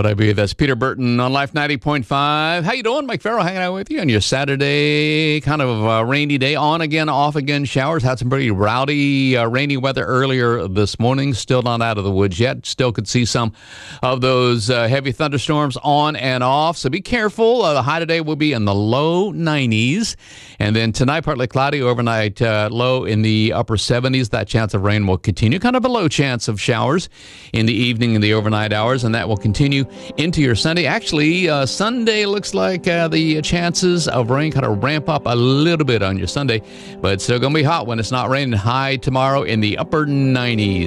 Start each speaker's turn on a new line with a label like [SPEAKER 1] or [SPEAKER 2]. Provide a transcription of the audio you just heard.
[SPEAKER 1] would I be? That's Peter Burton on Life 90.5. How you doing? Mike Farrell hanging out with you on your Saturday, kind of a rainy day. On again, off again showers. Had some pretty rowdy, rainy weather earlier this morning. Still not out of the woods yet. Still could see some of those heavy thunderstorms on and off. So be careful. The high today will be in the low 90s. And then tonight, partly cloudy. Overnight, low in the upper 70s. That chance of rain will continue. Kind of a low chance of showers in the evening and the overnight hours. And that will continue into your Sunday. Actually, Sunday looks like the chances of rain kind of ramp up a little bit on your Sunday, but it's still going to be hot when it's not raining. High tomorrow in the upper 90s.